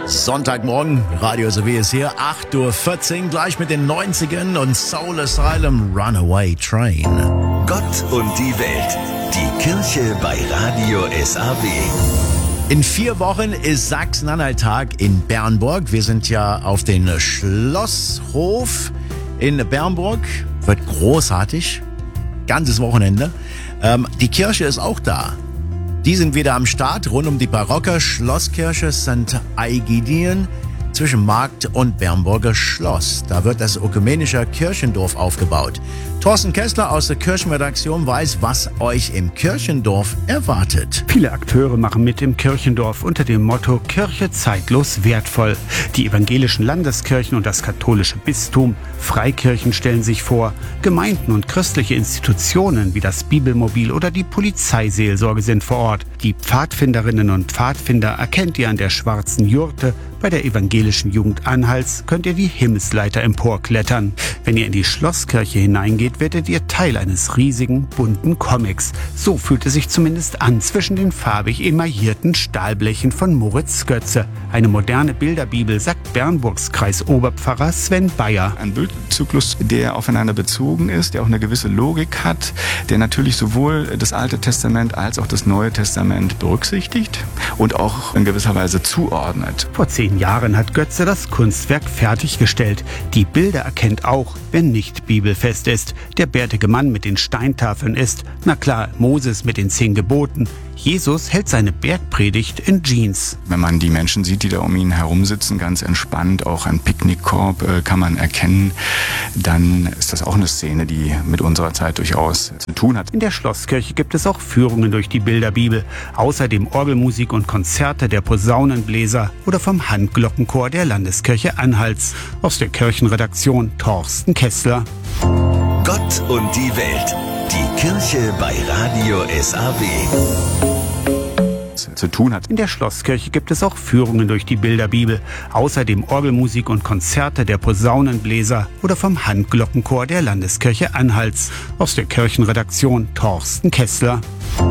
Sonntagmorgen, Radio SW ist hier, 8:14 Uhr, gleich mit den 90ern und Soul Asylum Runaway Train. Gott und die Welt, die Kirche bei Radio SAW. In 4 Wochen ist Sachsen-Anhalt-Tag in Bernburg. Wir sind ja auf den Schlosshof in Bernburg. Wird großartig. Ganzes Wochenende. Die Kirche ist auch da. Die sind wieder am Start rund um die barocke Schlosskirche St. Aegidien zwischen Markt und Bernburger Schloss. Da wird das ökumenische Kirchendorf aufgebaut. Thorsten Kessler aus der Kirchenredaktion weiß, was euch im Kirchendorf erwartet. Viele Akteure machen mit im Kirchendorf unter dem Motto Kirche zeitlos wertvoll. Die evangelischen Landeskirchen und das katholische Bistum, Freikirchen stellen sich vor, Gemeinden und christliche Institutionen wie das Bibelmobil oder die Polizeiseelsorge sind vor Ort. Die Pfadfinderinnen und Pfadfinder erkennt ihr an der schwarzen Jurte. Bei der evangelischen Jugend Anhalts könnt ihr die Himmelsleiter emporklettern. Wenn ihr in die Schlosskirche hineingeht, werdet ihr Teil eines riesigen, bunten Comics. So fühlt es sich zumindest an zwischen den farbig emaillierten Stahlblechen von Moritz Götze. Eine moderne Bilderbibel, sagt Bernburgs Kreisoberpfarrer Sven Bayer. Ein Bildzyklus, der aufeinander bezogen ist, der auch eine gewisse Logik hat, der natürlich sowohl das Alte Testament als auch das Neue Testament berücksichtigt und auch in gewisser Weise zuordnet. Vor 10 Jahren hat Götze das Kunstwerk fertiggestellt. Die Bilder erkennt auch, wer nicht bibelfest ist. Der bärtige Mann mit den Steintafeln ist, na klar, Moses mit den 10 Geboten. Jesus hält seine Bergpredigt in Jeans. Wenn man die Menschen sieht, die da um ihn herum sitzen, ganz entspannt, auch ein Picknickkorb kann man erkennen, dann ist das auch eine Szene, die mit unserer Zeit durchaus zu tun hat. In der Schlosskirche gibt es auch Führungen durch die Bilderbibel. Außerdem Orgelmusik und Konzerte der Posaunenbläser oder vom Handglockenchor der Landeskirche Anhalts. Aus der Kirchenredaktion Thorsten Kessler. Gott und die Welt, die Kirche bei Radio SAW. Zu tun hat. In der Schlosskirche gibt es auch Führungen durch die Bilderbibel. Außerdem Orgelmusik und Konzerte der Posaunenbläser oder vom Handglockenchor der Landeskirche Anhalts. Aus der Kirchenredaktion Thorsten Kessler.